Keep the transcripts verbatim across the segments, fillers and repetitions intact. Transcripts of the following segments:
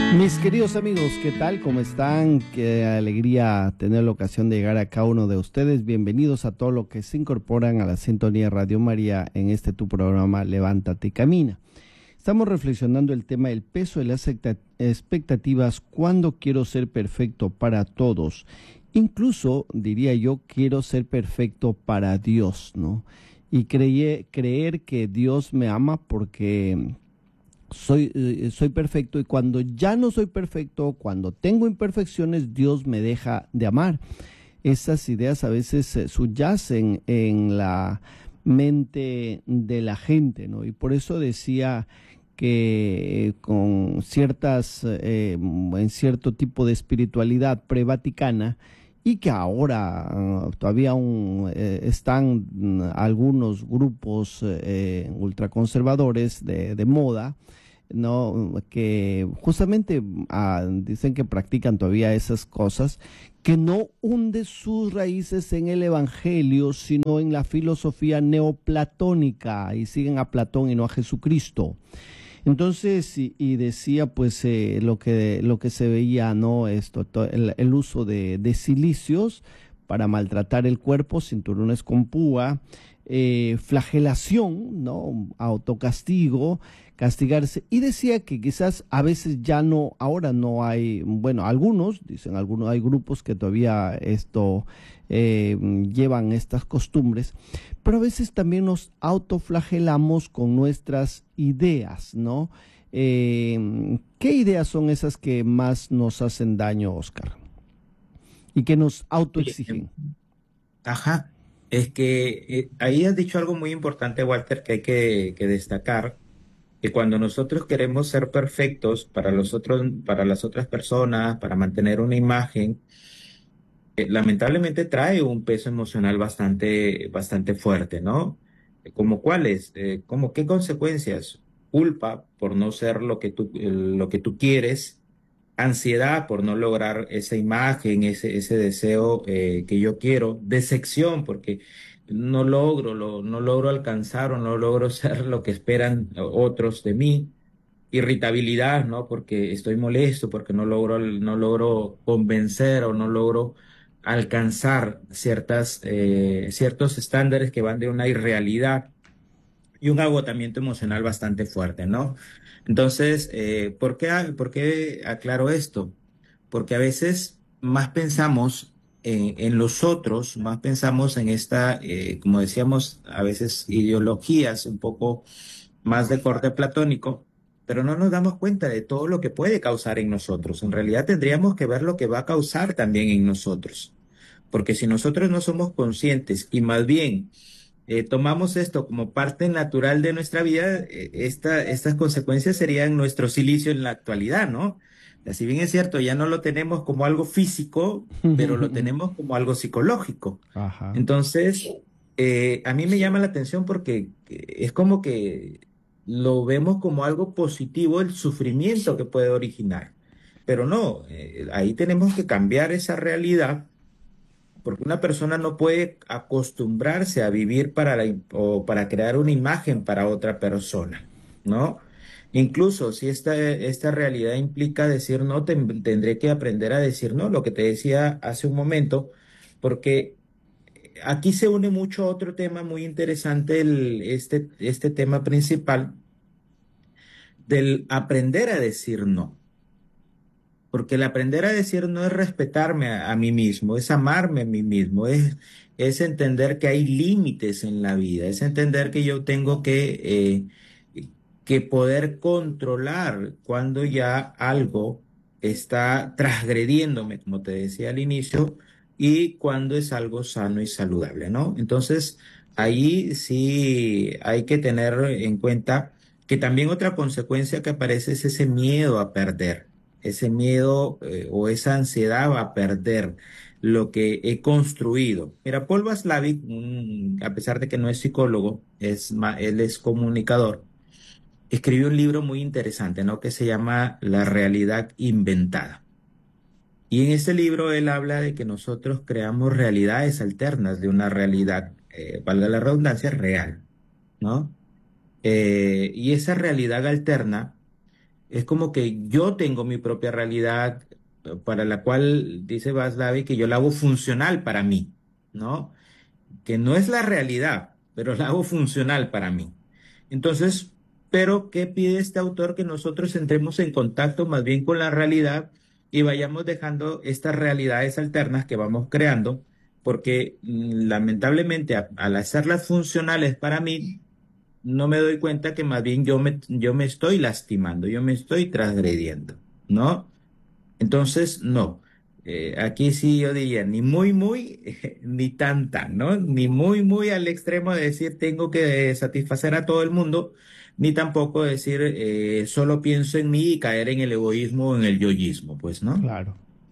Mis queridos amigos, ¿qué tal? ¿Cómo están? Qué alegría tener la ocasión de llegar a cada uno de ustedes. Bienvenidos a todos los que se incorporan a la sintonía de Radio María en este tu programa Levántate y Camina. Estamos reflexionando el tema del peso de las expectativas cuando quiero ser perfecto para todos. Incluso, diría yo, quiero ser perfecto para Dios, ¿no? Y creer, creer que Dios me ama porque soy, eh, soy perfecto, y cuando ya no soy perfecto, cuando tengo imperfecciones, Dios me deja de amar. Esas ideas a veces eh, subyacen en la mente de la gente, ¿no? Y por eso decía que eh, con ciertas, eh, en cierto tipo de espiritualidad prevaticana, y que ahora uh, todavía aún eh, están mm, algunos grupos eh, ultraconservadores de, de moda, ¿no? Que justamente uh, dicen que practican todavía esas cosas, que no hunde sus raíces en el Evangelio, sino en la filosofía neoplatónica, y siguen a Platón y no a Jesucristo. Entonces, y, y decía pues eh, lo que lo que se veía, ¿no? Esto, to, el, el uso de, de silicios para maltratar el cuerpo, cinturones con púa, eh, flagelación, ¿no? Autocastigo, castigarse. Y decía que quizás a veces ya no, ahora no hay, bueno, algunos, dicen algunos, hay grupos que todavía esto eh, llevan estas costumbres, pero a veces también nos autoflagelamos con nuestras ideas, ¿no? Eh, ¿Qué ideas son esas que más nos hacen daño, Oscar? Y que nos autoexigen. Ajá, es que eh, ahí has dicho algo muy importante, Walter, que hay que, que destacar, que cuando nosotros queremos ser perfectos para los otros, para las otras personas, para mantener una imagen, eh, lamentablemente trae un peso emocional bastante, bastante fuerte, ¿no? Eh, ¿Como cuáles? Eh, ¿cómo qué consecuencias? Culpa por no ser lo que tú, eh, lo que tú quieres, ansiedad por no lograr esa imagen, ese, ese deseo eh, que yo quiero, decepción porque no logro, lo, no logro alcanzar o no logro ser lo que esperan otros de mí, irritabilidad, ¿no? Porque estoy molesto, porque no logro, no logro convencer o no logro alcanzar ciertas, eh, ciertos estándares que van de una irrealidad y un agotamiento emocional bastante fuerte, ¿no? Entonces, eh, ¿por qué, ha- por qué aclaro esto? Porque a veces más pensamos en, en los otros, más pensamos en esta, eh, como decíamos, a veces ideologías un poco más de corte platónico, pero no nos damos cuenta de todo lo que puede causar en nosotros. En realidad tendríamos que ver lo que va a causar también en nosotros, porque si nosotros no somos conscientes y más bien eh, tomamos esto como parte natural de nuestra vida, eh, esta, estas consecuencias serían nuestro silicio en la actualidad, ¿no? Si bien es cierto, ya no lo tenemos como algo físico, pero lo tenemos como algo psicológico. Ajá. Entonces, eh, a mí me llama la atención porque eh, es como que lo vemos como algo positivo el sufrimiento que puede originar. Pero no, eh, ahí tenemos que cambiar esa realidad porque una persona no puede acostumbrarse a vivir para la, im- o para crear una imagen para otra persona, ¿no? Incluso si esta, esta realidad implica decir no, ten- tendré que aprender a decir no, lo que te decía hace un momento, porque aquí se une mucho otro tema muy interesante, el, este, este tema principal del aprender a decir no. Porque el aprender a decir no es respetarme a, a mí mismo, es amarme a mí mismo, es, es entender que hay límites en la vida, es entender que yo tengo que, eh, que poder controlar cuando ya algo está transgrediéndome, como te decía al inicio, y cuando es algo sano y saludable, ¿no? Entonces, ahí sí hay que tener en cuenta que también otra consecuencia que aparece es ese miedo a perder, ese miedo eh, o esa ansiedad a perder lo que he construido. Mira, Paul Vaslavic, un- a pesar de que no es psicólogo, es ma- él es comunicador, escribió un libro muy interesante, ¿no? Que se llama La realidad inventada. Y en ese libro él habla de que nosotros creamos realidades alternas de una realidad, eh, valga la redundancia, real, ¿no? Eh, y esa realidad alterna Es como que yo tengo mi propia realidad eh, para la cual dice Václav que yo la hago funcional para mí, ¿no? Que no es la realidad, pero la hago funcional para mí. Entonces, pero ¿qué pide este autor? Que nosotros entremos en contacto más bien con la realidad y vayamos dejando estas realidades alternas que vamos creando, porque mm, lamentablemente a- al hacerlas funcionales para mí, no me doy cuenta que más bien yo me, yo me estoy lastimando, yo me estoy transgrediendo, ¿no? Entonces, no. Eh, aquí sí yo diría, ni muy, muy, ni tan, tan, ¿no? Ni muy, muy al extremo de decir tengo que satisfacer a todo el mundo, ni tampoco decir eh, solo pienso en mí y caer en el egoísmo o en el yoísmo, pues, ¿no? Claro.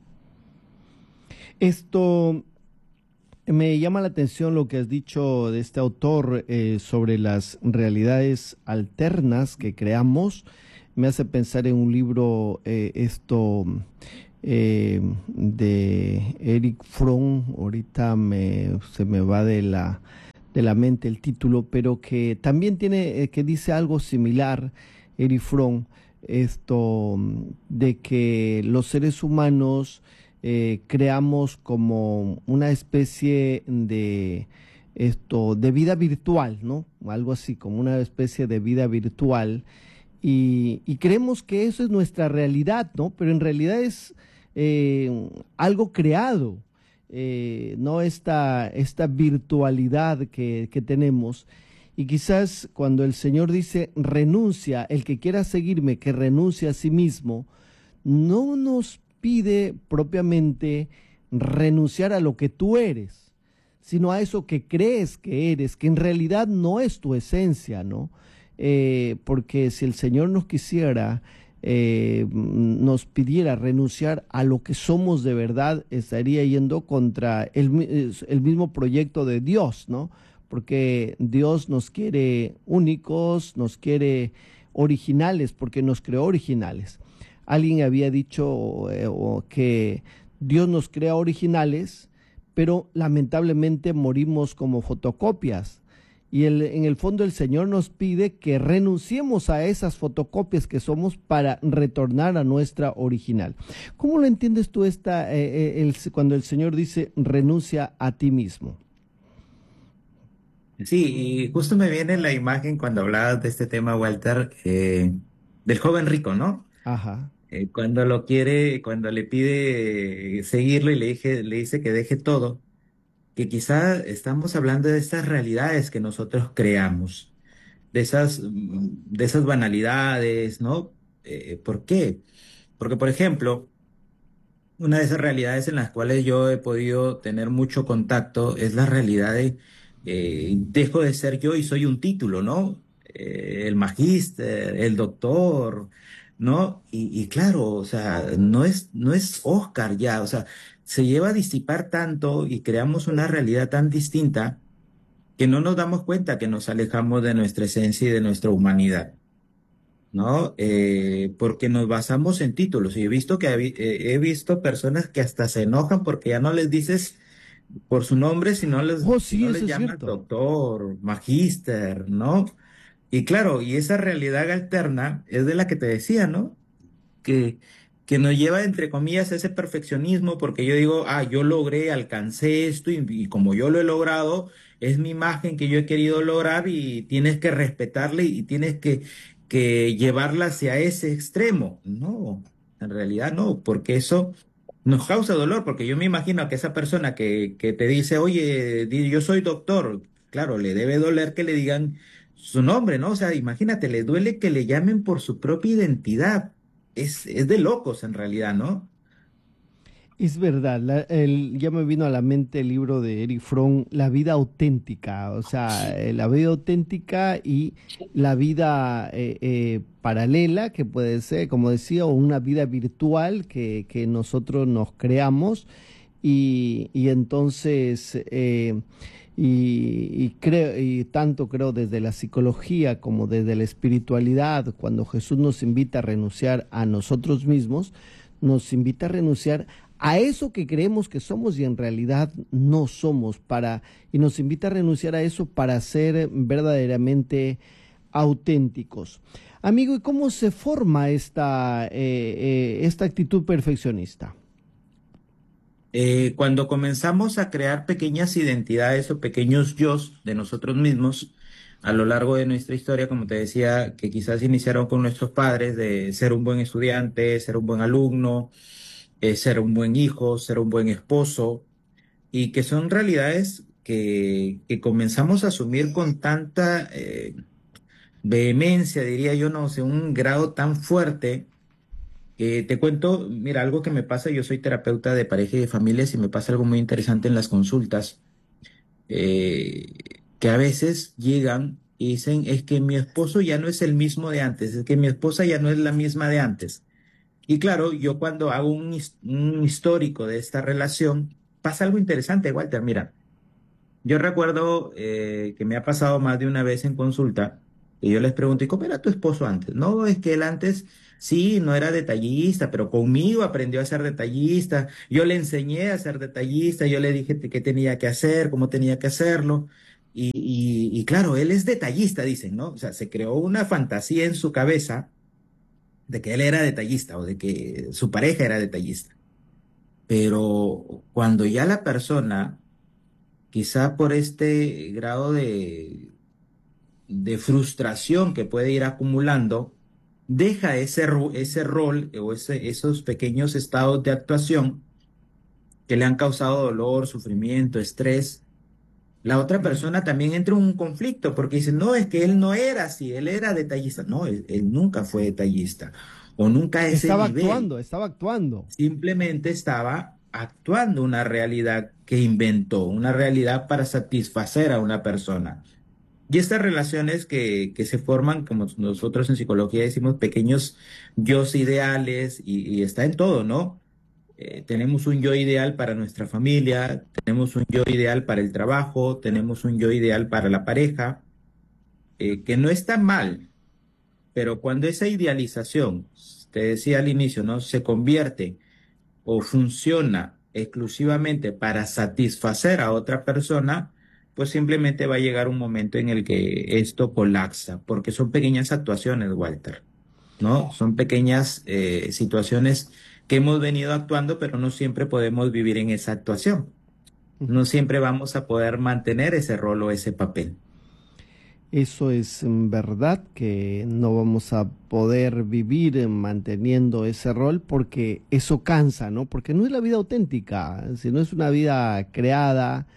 Esto me llama la atención lo que has dicho de este autor eh, sobre las realidades alternas que creamos. Me hace pensar en un libro, eh, esto eh, de Eric Fromm. Ahorita me, se me va de la, de la mente el título, pero que también tiene, eh, que dice algo similar, Eric Fromm, esto de que los seres humanos eh, creamos como una especie de esto de vida virtual, ¿no? Algo así, como una especie de vida virtual y, y creemos que eso es nuestra realidad, ¿no? Pero en realidad es eh, algo creado, eh, no esta, esta virtualidad que, que tenemos. Y quizás cuando el Señor dice renuncia, el que quiera seguirme, que renuncie a sí mismo, no nos pide propiamente renunciar a lo que tú eres, sino a eso que crees que eres, que en realidad no es tu esencia, ¿no? Eh, porque si el Señor nos quisiera, eh, nos pidiera renunciar a lo que somos de verdad, estaría yendo contra el, el mismo proyecto de Dios, ¿no? Porque Dios nos quiere únicos, nos quiere originales, porque nos creó originales. Alguien había dicho eh, o que Dios nos crea originales, pero lamentablemente morimos como fotocopias. Y el, en el fondo el Señor nos pide que renunciemos a esas fotocopias que somos para retornar a nuestra original. ¿Cómo lo entiendes tú esta, eh, el, cuando el Señor dice renuncia a ti mismo? Sí, y justo me viene la imagen cuando hablabas de este tema, Walter, eh, del joven rico, ¿no? Ajá. Eh, cuando lo quiere, cuando le pide eh, seguirlo y le dije, le dice que deje todo, que quizá estamos hablando de estas realidades que nosotros creamos, de esas, mm, de esas banalidades, ¿no? Eh, ¿por qué? Porque, por ejemplo, una de esas realidades en las cuales yo he podido tener mucho contacto es la realidad de eh, dejo de ser yo y soy un título, ¿no? Eh, el magíster, el doctor, ¿no? Y, y claro, o sea, no es, no es Oscar ya, o sea, se lleva a disipar tanto y creamos una realidad tan distinta que no nos damos cuenta que nos alejamos de nuestra esencia y de nuestra humanidad. ¿No? Eh, porque nos basamos en títulos. Y he visto que habi- eh, he visto personas que hasta se enojan porque ya no les dices por su nombre, sino les, Oh, si sí, no eso les es llamas cierto. doctor, magíster, ¿no? Y claro, y esa realidad alterna es de la que te decía, ¿no? Que, que nos lleva, entre comillas, a ese perfeccionismo, porque yo digo, ah, yo logré, alcancé esto, y, y como yo lo he logrado, es mi imagen que yo he querido lograr y tienes que respetarle y tienes que, que llevarla hacia ese extremo. No, en realidad no, porque eso nos causa dolor, porque yo me imagino que esa persona que, que te dice, oye, di- yo soy doctor, claro, le debe doler que le digan su nombre, ¿no? O sea, imagínate, le duele que le llamen por su propia identidad. Es, es de locos en realidad, ¿no? Es verdad, la- el- ya me vino a la mente el libro de Eric Fromm, La vida auténtica, o sea, eh, la vida auténtica y la vida eh, eh, paralela, que puede ser, como decía, o una vida virtual que, que nosotros nos creamos y, y entonces, eh, y, y creo, y tanto creo desde la psicología como desde la espiritualidad, cuando Jesús nos invita a renunciar a nosotros mismos, nos invita a renunciar a eso que creemos que somos y en realidad no somos para y nos invita a renunciar a eso para ser verdaderamente auténticos. Amigo, ¿y cómo se forma esta, eh, eh, esta actitud perfeccionista? Eh, cuando comenzamos a crear pequeñas identidades o pequeños yos de nosotros mismos a lo largo de nuestra historia, como te decía, que quizás iniciaron con nuestros padres de ser un buen estudiante, ser un buen alumno, eh, ser un buen hijo, ser un buen esposo, y que son realidades que, que comenzamos a asumir con tanta eh, vehemencia, diría yo, no sé, un grado tan fuerte. Eh, te cuento, mira, algo que me pasa, yo soy terapeuta de pareja y de familias y me pasa algo muy interesante en las consultas, eh, que a veces llegan y dicen, es que mi esposo ya no es el mismo de antes, es que mi esposa ya no es la misma de antes. Y claro, yo cuando hago un, his- un histórico de esta relación, pasa algo interesante, Walter, mira. Yo recuerdo eh, que me ha pasado más de una vez en consulta y yo les pregunto, ¿y cómo era tu esposo antes? No, es que él antes sí, no era detallista, pero conmigo aprendió a ser detallista. Yo le enseñé a ser detallista, yo le dije te- qué tenía que hacer, cómo tenía que hacerlo. Y, y, y claro, él es detallista, dicen, ¿no? O sea, se creó una fantasía en su cabeza de que él era detallista o de que su pareja era detallista. Pero cuando ya la persona quizá por este grado de, de frustración que puede ir acumulando, deja ese, ro- ese rol o ese- esos pequeños estados de actuación que le han causado dolor, sufrimiento, estrés. La otra persona también entra en un conflicto porque dice, no, es que él no era así, él era detallista. No, él, él nunca fue detallista o nunca a ese Estaba nivel. actuando, estaba actuando. Simplemente estaba actuando una realidad que inventó, una realidad para satisfacer a una persona. Y estas relaciones que, que se forman, como nosotros en psicología decimos, pequeños yos ideales, y, y está en todo, ¿no? Eh, tenemos un yo ideal para nuestra familia, tenemos un yo ideal para el trabajo, tenemos un yo ideal para la pareja, eh, que no está mal, pero cuando esa idealización, te decía al inicio, ¿no? Se convierte o funciona exclusivamente para satisfacer a otra persona, pues simplemente va a llegar un momento en el que esto colapsa, porque son pequeñas actuaciones, Walter, ¿no? Son pequeñas eh, situaciones que hemos venido actuando, pero no siempre podemos vivir en esa actuación. No siempre vamos a poder mantener ese rol o ese papel. Eso es mm, verdad que no vamos a poder vivir eh, manteniendo ese rol porque eso cansa, ¿no? Porque no es la vida auténtica, sino es una vida creada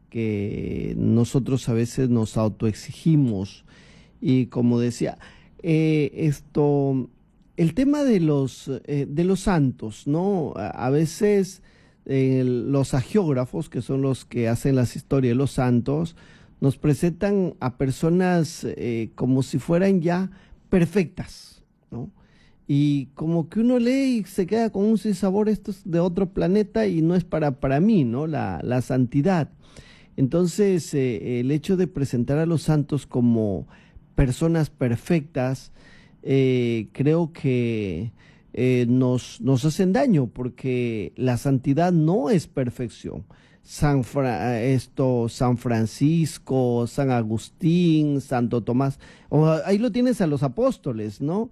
que nosotros a veces nos autoexigimos. Y como decía, eh, esto, el tema de los, eh, de los santos, ¿no? A, a veces eh, los agiógrafos, que son los que hacen las historias de los santos, nos presentan a personas eh, como si fueran ya perfectas, ¿no? Y como que uno lee y se queda con un sinsabor, esto es de otro planeta y no es para, para mí, ¿no? La, la santidad. Entonces, eh, el hecho de presentar a los santos como personas perfectas, eh, creo que eh, nos, nos hacen daño porque la santidad no es perfección. San, Fra- esto, San Francisco, San Agustín, Santo Tomás, o ahí lo tienes a los apóstoles, ¿no?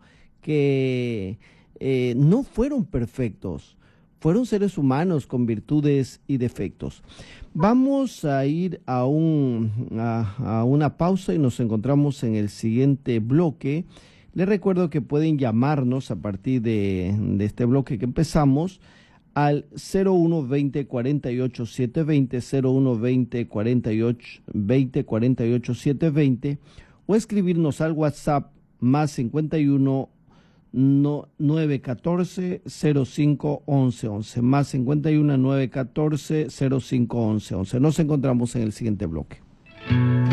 Que eh, no fueron perfectos, fueron seres humanos con virtudes y defectos. Vamos a ir a, un, a, a una pausa y nos encontramos en el siguiente bloque. Les recuerdo que pueden llamarnos a partir de, de este bloque que empezamos al cero uno veinte cuarenta y ocho setecientos veinte, cero uno veinte cuarenta y ocho veinte cuarenta y ocho setecientos veinte o escribirnos al WhatsApp más cincuenta y uno no, nueve uno cuatro cero cinco once once más cincuenta y uno nueve uno cuatro cero cinco once once. Nos encontramos en el siguiente bloque.